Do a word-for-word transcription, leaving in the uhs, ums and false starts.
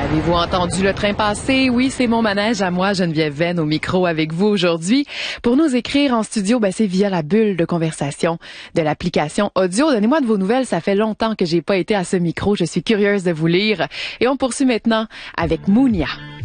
Avez-vous entendu le train passer? Oui, c'est mon manège à moi, Geneviève Venn, au micro avec vous aujourd'hui. Pour nous écrire en studio, ben, c'est via la bulle de conversation de l'application audio. Donnez-moi de vos nouvelles, ça fait longtemps que j'ai pas été à ce micro. Je suis curieuse de vous lire. Et on poursuit maintenant avec Mounia.